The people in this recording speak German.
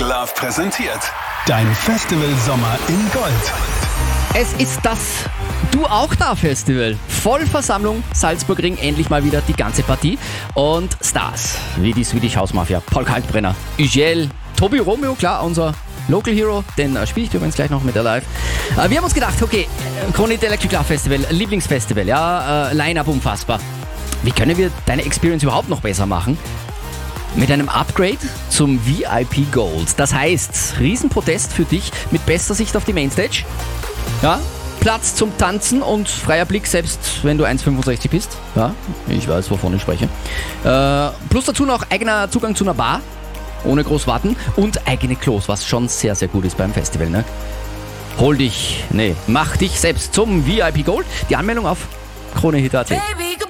Love präsentiert. Dein Festival Sommer in Gold. Es ist das Du auch da Festival. Vollversammlung, Salzburgring, endlich mal wieder die ganze Partie. Und Stars wie die Swedish House Mafia, Paul Kalkbrenner, Ügiel, Tobi Romeo, klar, unser Local Hero, den spiele ich übrigens gleich noch mit Alive. Wir haben uns gedacht, okay, Krone Electric Love Festival, Lieblingsfestival, ja, Line-Up unfassbar. Wie können wir deine Experience überhaupt noch besser machen? Mit einem Upgrade zum VIP Gold. Das heißt, Riesenprotest für dich mit bester Sicht auf die Mainstage. Ja, Platz zum Tanzen und freier Blick, selbst wenn du 1,65 bist. Ja, ich weiß, wovon ich spreche. Plus dazu noch eigener Zugang zu einer Bar, ohne groß warten. Und eigene Klos, was schon sehr, sehr gut ist beim Festival, ne? Mach dich selbst zum VIP Gold. Die Anmeldung auf KroneHit.at.